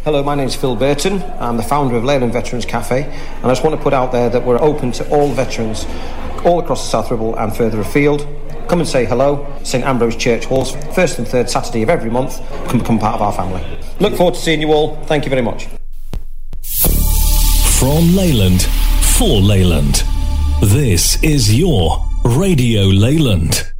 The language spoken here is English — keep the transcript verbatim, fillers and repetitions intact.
Hello, my name is Phil Burton. I'm the founder of Leyland Veterans Cafe, and I just want to put out there that we're open to all veterans all across the South Ribble and further afield. Come and say hello. St Ambrose Church Halls, first and third Saturday of every month. Come become part of our family. Look forward to seeing you all. Thank you very much. From Leyland, for Leyland. This is your Radio Leyland.